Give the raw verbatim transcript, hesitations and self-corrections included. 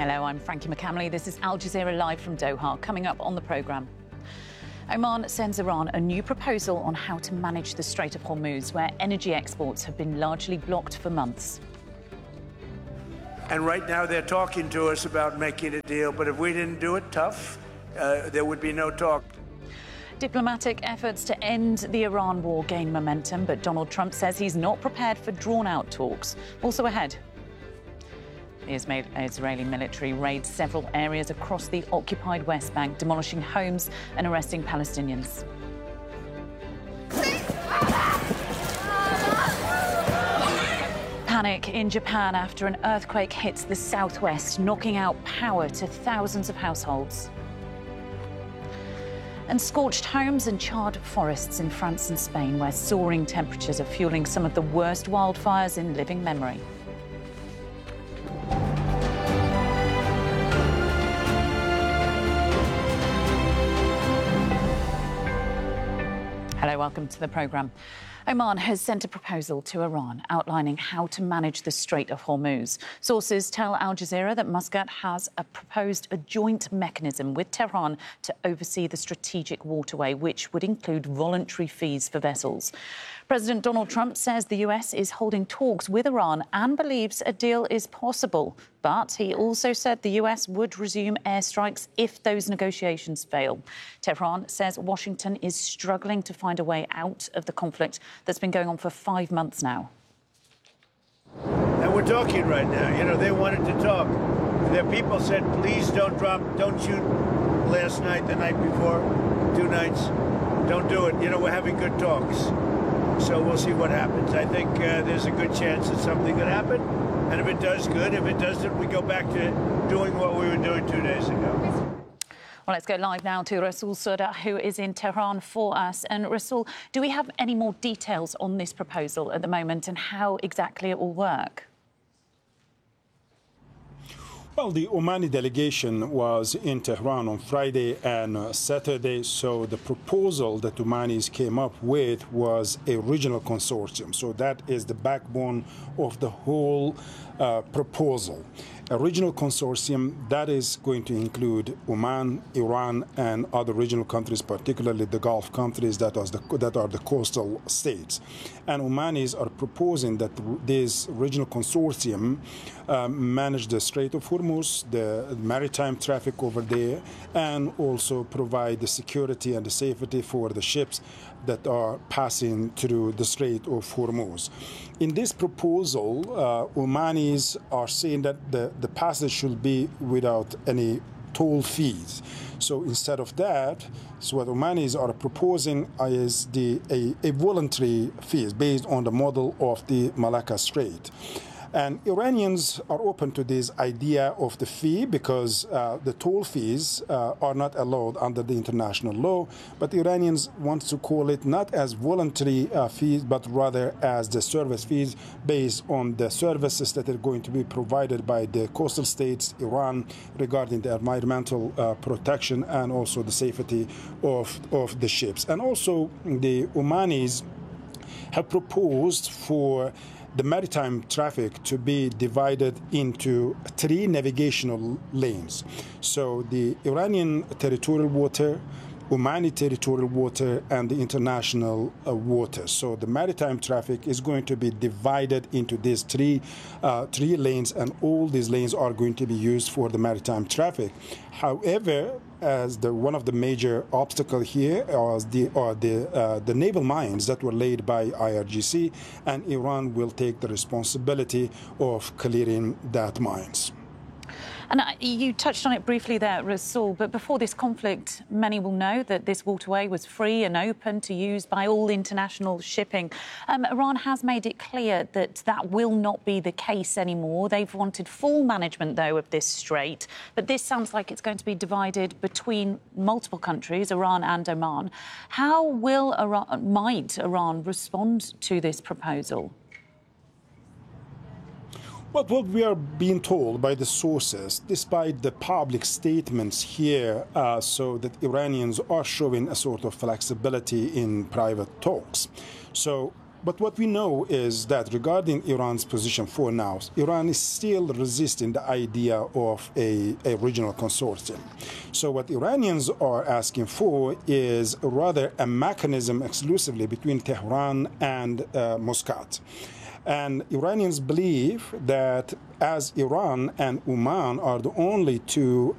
Hello, I'm Frankie McCamley. This is Al Jazeera Live from Doha. Coming up on the programme. Oman sends Iran a new proposal on how to manage the Strait of Hormuz, where energy exports have been largely blocked for months. And right now they're talking to us about making a deal, but if we didn't do it tough, uh, there would be no talk. Diplomatic efforts to end the Iran war gain momentum, but Donald Trump says he's not prepared for drawn-out talks. Also ahead, the Israeli military raids several areas across the occupied West Bank, demolishing homes and arresting Palestinians. Panic in Japan after an earthquake hits the southwest, knocking out power to thousands of households. And scorched homes and charred forests in France and Spain, where soaring temperatures are fueling some of the worst wildfires in living memory. Hello, welcome to the programme. Oman has sent a proposal to Iran outlining how to manage the Strait of Hormuz. Sources tell Al Jazeera that Muscat has a proposed a joint mechanism with Tehran to oversee the strategic waterway, which would include voluntary fees for vessels. President Donald Trump says the U S is holding talks with Iran and believes a deal is possible. But he also said the U S would resume airstrikes if those negotiations fail. Tehran says Washington is struggling to find a way out of the conflict that's been going on for five months now. And we're talking right now. You know, they wanted to talk. Their people said, please don't drop, don't shoot last night, the night before, two nights. Don't do it. You know, we're having good talks. So we'll see what happens. I think uh, there's a good chance that something could happen. And if it does, good. If it doesn't, we go back to doing what we were doing two days ago. Well, let's go live now to Rasul Surda, who is in Tehran for us. And Rasul, do we have any more details on this proposal at the moment and how exactly it will work? Well, the Omani delegation was in Tehran on Friday and uh, Saturday, so the proposal that Omanis came up with was a regional consortium. So that is the backbone of the whole uh, proposal. A regional consortium that is going to include Oman, Iran, and other regional countries, particularly the Gulf countries that are the, that are the coastal states. And Omanis are proposing that this regional consortium uh, manage the Strait of Hormuz, the maritime traffic over there, and also provide the security and the safety for the ships that are passing through the Strait of Hormuz. In this proposal, uh, Omanis are saying that the, the passage should be without any toll fees. So instead of that, so what Omanis are proposing is the, a, a voluntary fees based on the model of the Malacca Strait. And Iranians are open to this idea of the fee because uh, the toll fees uh, are not allowed under the international law. But Iranians want to call it not as voluntary uh, fees, but rather as the service fees based on the services that are going to be provided by the coastal states, Iran, regarding the environmental uh, protection and also the safety of, of the ships. And also the Omanis have proposed for the maritime traffic to be divided into three navigational lanes. So the Iranian territorial water, Omani territorial water, and the international uh, water. So the maritime traffic is going to be divided into these three uh, three lanes, and all these lanes are going to be used for the maritime traffic. However, as the one of the major obstacles here are the are the uh, the naval mines that were laid by I R G C, and Iran will take the responsibility of clearing that mines. And you touched on it briefly there, Rasul, but before this conflict, many will know that this waterway was free and open to use by all international shipping. Um, Iran has made it clear that that will not be the case anymore. They've wanted full management, though, of this strait. But this sounds like it's going to be divided between multiple countries, Iran and Oman. How will Iran, might Iran respond to this proposal? But what we are being told by the sources, despite the public statements here, uh, so that Iranians are showing a sort of flexibility in private talks. So but what we know is that regarding Iran's position for now, Iran is still resisting the idea of a, a regional consortium. So what Iranians are asking for is rather a mechanism exclusively between Tehran and uh, Muscat. And Iranians believe that as Iran and Oman are the only two